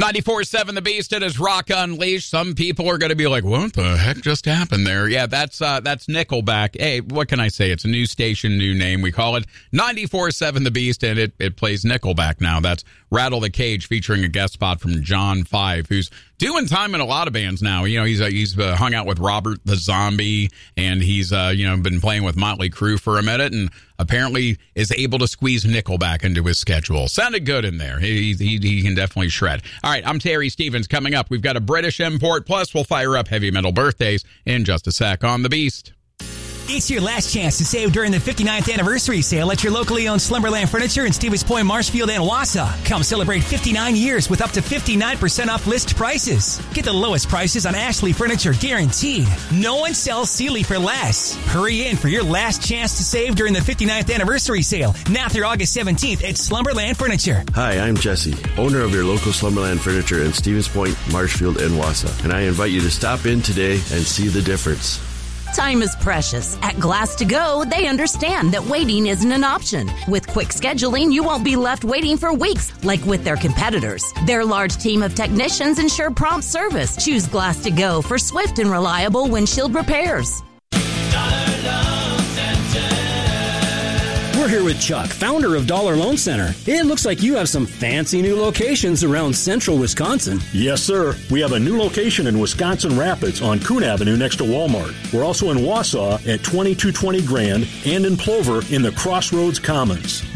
94.7 The Beast, it is Rock Unleashed. Some people are going to be like, what the heck just happened there? Yeah, that's Nickelback. Hey, what can I say? It's a new station, new name. We call it 94.7 The Beast, and it plays Nickelback now. That's Rattle the Cage featuring a guest spot from John 5, who's doing time in a lot of bands now. You know, he's hung out with Robert the Zombie, and he's been playing with Motley Crue for a minute, and apparently is able to squeeze Nickelback into his schedule. Sounded good in there. He can definitely shred. All right, I'm Terry Stevens. Coming up, we've got a British import, plus we'll fire up heavy metal birthdays in just a sec on The Beast. It's your last chance to save during the 59th anniversary sale at your locally owned Slumberland Furniture in Stevens Point, Marshfield, and Wausau. Come celebrate 59 years with up to 59% off list prices. Get the lowest prices on Ashley Furniture guaranteed. No one sells Sealy for less. Hurry in for your last chance to save during the 59th anniversary sale, now through August 17th at Slumberland Furniture. Hi, I'm Jesse, owner of your local Slumberland Furniture in Stevens Point, Marshfield, and Wausau, and I invite you to stop in today and see the difference. Time is precious. At Glass to Go, they understand that waiting isn't an option. With quick scheduling, you won't be left waiting for weeks like with their competitors. Their large team of technicians ensure prompt service. Choose Glass to Go for swift and reliable windshield repairs. We're here with Chuck, founder of Dollar Loan Center. It looks like you have some fancy new locations around central Wisconsin. Yes, sir. We have a new location in Wisconsin Rapids on Coon Avenue next to Walmart. We're also in Wausau at 2220 Grand and in Plover in the Crossroads Commons.